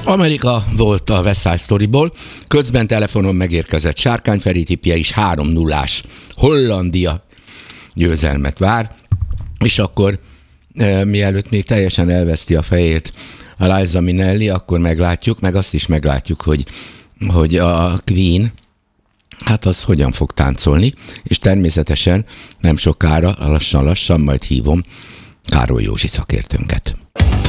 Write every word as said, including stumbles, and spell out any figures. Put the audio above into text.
Amerika volt a West Side Storyból, közben telefonon megérkezett Sárkány Feri tippje is három nullás Hollandia győzelmet vár, és akkor e, mielőtt még teljesen elveszti a fejét a Liza Minnelli, akkor meglátjuk, meg azt is meglátjuk, hogy, hogy a Queen, hát az hogyan fog táncolni, és természetesen nem sokára, lassan-lassan majd hívom Károly Józsi szakértőnket.